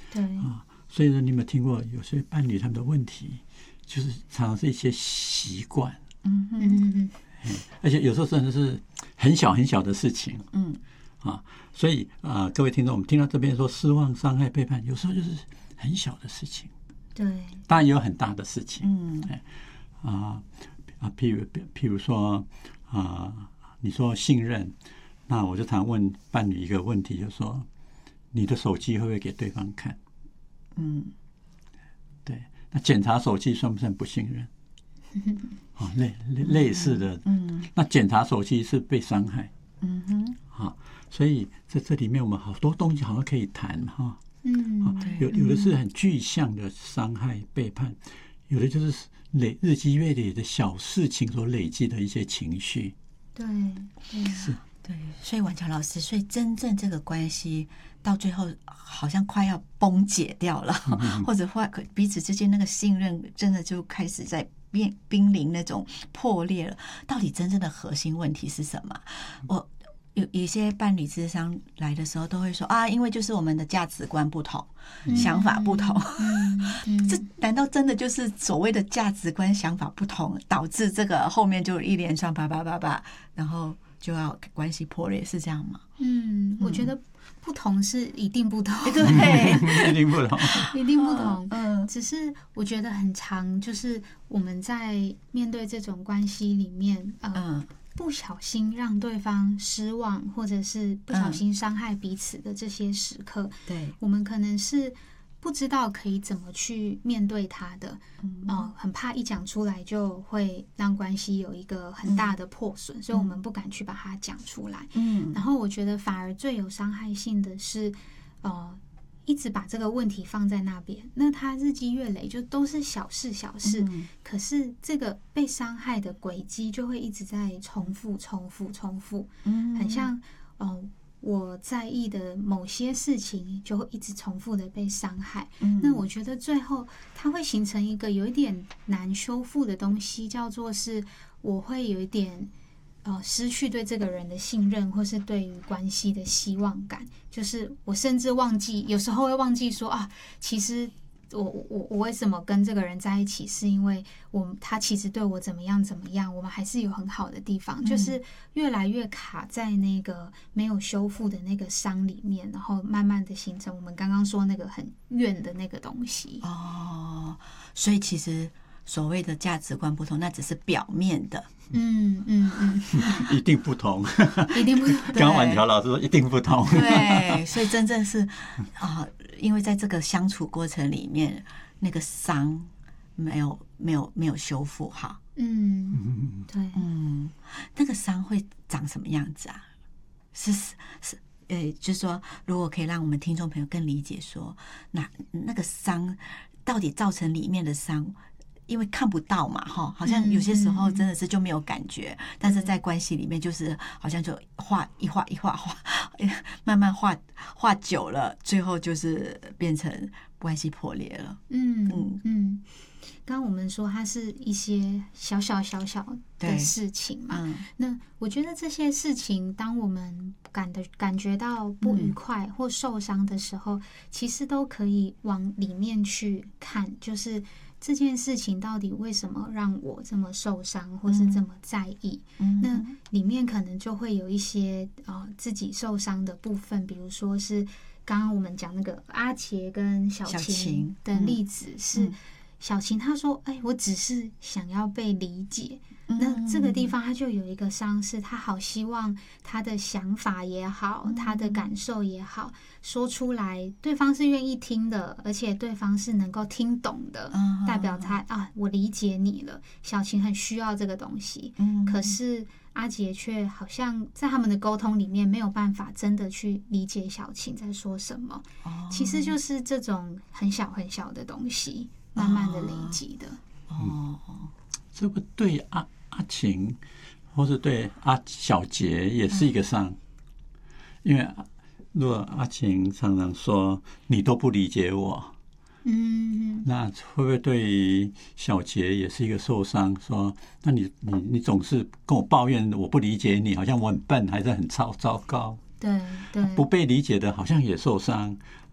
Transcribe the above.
对所以呢，你有没有听过有些伴侣他们的问题，就是常常是一些习惯，而且有时候真的是很小很小的事情，所以各位听众，我们听到这边说失望、伤害、背叛，有时候就是很小的事情， 对， 当然也有很大的事情，譬如说你说信任，那我就常问伴侣一个问题，就是说你的手机会不会给对方看？对，那检查手机算不算不信任？类似的，那检查手机是被伤害，所以在这里面我们好多东西好像可以谈哈，有的是很具象的伤害、背叛，有的就是日积月累的小事情所累积的一些情绪， 对， 是。 对，所以婉乔老师，所以真正这个关系到最后好像快要崩解掉了，或者彼此之间那个信任真的就开始在濒临那种破裂了。到底真正的核心问题是什么？我有一些伴侣咨商来的时候都会说因为就是我们的价值观不同，想法不同，这难道真的就是所谓的价值观想法不同导致这个后面就一连串叭叭叭叭，然后就要关系破裂，是这样吗？ 我觉得不同是一定不同， 对， 一定不同， 一定不同。只是我觉得很常，就是我们在面对这种关系里面，不小心让对方失望，或者是不小心伤害彼此的这些时刻， 对， 我们可能是不知道可以怎么去面对他的，很怕一讲出来就会让关系有一个很大的破损，所以我们不敢去把它讲出来。然后我觉得反而最有伤害性的是，一直把这个问题放在那边，那它日积月累就都是小事，可是这个被伤害的轨迹就会一直在重复，很像我在意的某些事情就会一直重复的被伤害，那我觉得最后它会形成一个有一点难修复的东西，叫做是我会有一点失去对这个人的信任，或是对于关系的希望感，就是我甚至忘记，有时候会忘记说其实我为什么跟这个人在一起，是因为他其实对我怎么样，我们还是有很好的地方，就是越来越卡在那个没有修复的那个伤里面，然后慢慢的形成我们刚刚说那个很怨的那个东西。 所以其实所谓的价值观不同，那只是表面的。 一定不同， 一定不同。 刚刚婉乔老师说一定不同， 对，所以真正是因为在这个相处过程里面，那个伤没有修复好。 对， 那个伤会长什么样子啊？就是说，如果可以让我们听众朋友更理解说，那个伤到底造成里面的伤。因为看不到嘛，好像有些时候真的是就没有感觉，但是在关系里面就是好像就画，慢慢画久了，最后就是变成关系破裂了。 刚刚我们说它是一些小小的事情嘛，那我觉得这些事情，当我们感觉到不愉快或受伤的时候，其实都可以往里面去看，就是这件事情到底为什么让我这么受伤，或是这么在意？那里面可能就会有一些自己受伤的部分，比如说是刚刚我们讲那个阿杰跟小晴的例子，是小晴她说：“我只是想要被理解。”那这个地方他就有一个伤，是他好希望他的想法也好，他的感受也好，说出来，对方是愿意听的，而且对方是能够听懂的，代表他我理解你了。小晴很需要这个东西，可是阿杰却好像在他们的沟通里面没有办法真的去理解小晴在说什么。其实就是这种很小很小的东西，慢慢的累积的。 这个对阿晴或是对小杰也是一个伤，因为如果阿晴常常说你都不理解我，那会不会对于小杰也是一个受伤？说那你总是跟我抱怨我不理解你，好像我很笨还是很糟糕。 对， 不被理解的好像也受伤，